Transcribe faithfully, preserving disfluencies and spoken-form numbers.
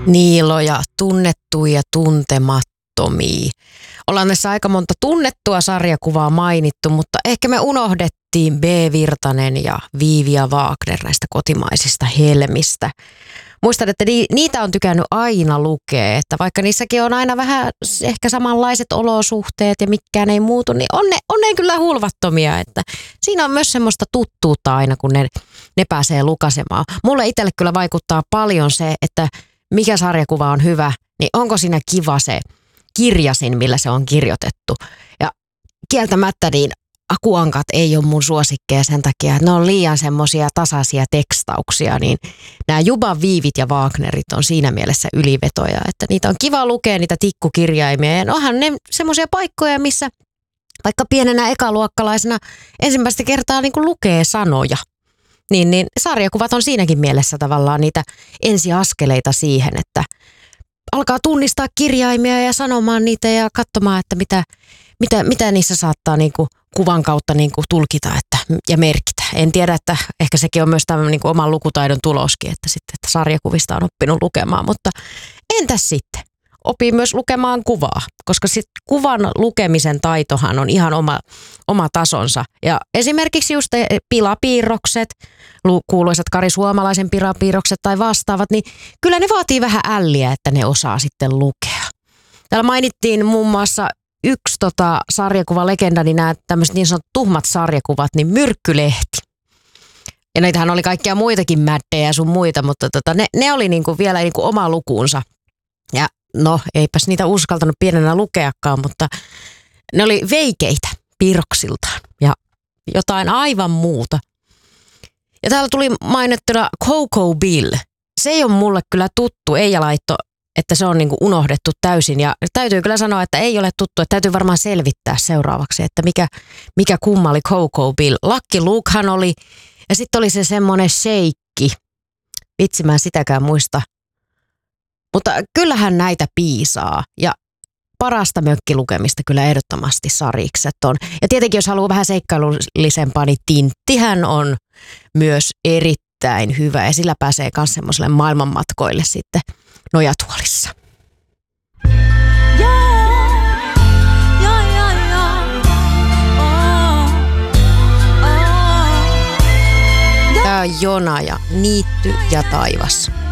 Niiloja, tunnettuja ja tuntemattomia. Ollaan tässä aika monta tunnettua sarjakuvaa mainittu, mutta ehkä me unohdettiin B. Virtanen ja Viivia Wagner näistä kotimaisista helmistä. Muistan, että niitä on tykännyt aina lukea, että vaikka niissäkin on aina vähän ehkä samanlaiset olosuhteet ja mikään ei muutu, niin on ne, on ne kyllä hulvattomia, että siinä on myös semmoista tuttuutta aina, kun ne, ne pääsee lukasemaan. Mulle itselle kyllä vaikuttaa paljon se, että mikä sarjakuva on hyvä, niin onko siinä kiva se kirjasin, millä se on kirjoitettu. Ja kieltämättä niin Akuankat ei ole mun suosikkeja sen takia, että ne on liian semmoisia tasaisia tekstauksia, niin nämä Juban Viivit ja Wagnerit on siinä mielessä ylivetoja, että niitä on kiva lukea, niitä tikkukirjaimia, ja onhan ne semmoisia paikkoja, missä vaikka pienenä ekaluokkalaisena ensimmäistä kertaa niin kuin lukee sanoja, niin, niin sarjakuvat on siinäkin mielessä tavallaan niitä ensiaskeleita siihen, että alkaa tunnistaa kirjaimia ja sanomaan niitä ja katsomaan, että mitä, mitä, mitä niissä saattaa niin kuin kuvan kautta niin kuin tulkita että, ja merkitä. En tiedä, että ehkä sekin on myös tämmöinen niin kuin oman lukutaidon tuloskin, että, sitten, että sarjakuvista on oppinut lukemaan, mutta entäs sitten? Opii myös lukemaan kuvaa, koska sitten kuvan lukemisen taitohan on ihan oma, oma tasonsa. Ja esimerkiksi just pilapiirrokset, kuuluisat Kari Suomalaisen pilapiirrokset tai vastaavat, niin kyllä ne vaatii vähän älliä, että ne osaa sitten lukea. Täällä mainittiin muun muassa yksi tota sarjakuvalegenda, niin nämä tämmöiset niin sanotut tuhmat sarjakuvat, niin Myrkkylehti. Ja näitähän oli kaikkia muitakin mäddejä ja sun muita, mutta tota, ne, ne oli niinku vielä niinku oma lukuunsa. Ja no, eipäs niitä uskaltanut pienenä lukeakaan, mutta ne oli veikeitä piirroksiltaan ja jotain aivan muuta. Ja täällä tuli mainittuna Coco Bill. Se ei ole mulle kyllä tuttu, Eija laitto, että se on niinku unohdettu täysin. Ja täytyy kyllä sanoa, että ei ole tuttu, että täytyy varmaan selvittää seuraavaksi, että mikä, mikä kumma oli Coco Bill. Lucky Lukehan oli, ja sitten oli se semmoinen sheikki. Vitsi, mä en sitäkään muista. Mutta kyllähän näitä piisaa ja parasta mökkilukemista kyllä ehdottomasti sarikset on. Ja tietenkin jos haluaa vähän seikkailullisempaa, niin Tinttihän on myös erittäin hyvä ja sillä pääsee myös semmoiselle maailmanmatkoille sitten nojatuolissa. Tämä on Jona ja Niitty ja taivas.